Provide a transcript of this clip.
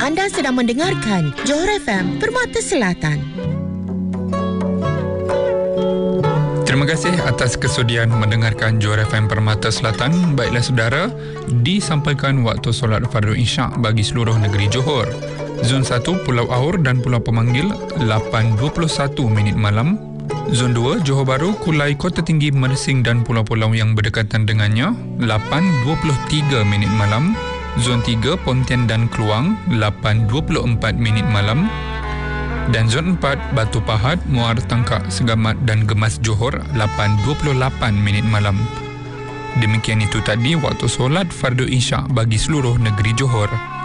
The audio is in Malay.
Anda sedang mendengarkan Johor FM Permata Selatan. Terima kasih atas kesudian mendengarkan Johor FM Permata Selatan. Baiklah saudara, disampaikan waktu solat fardu Isyak bagi seluruh negeri Johor. Zon 1 Pulau Ahur dan Pulau Pemanggil 8.21 minit malam. Zon 2 Johor Bahru, Kulai, Kota Tinggi, Mersing dan pulau-pulau yang berdekatan dengannya 8.23 minit malam. Zon 3 Pontian dan Keluang 8.24 minit malam. Dan Zon 4 Batu Pahat, Muar, Tangkak, Segamat dan Gemas Johor 8.28 minit malam. Demikian itu tadi waktu solat fardu Isyak bagi seluruh negeri Johor.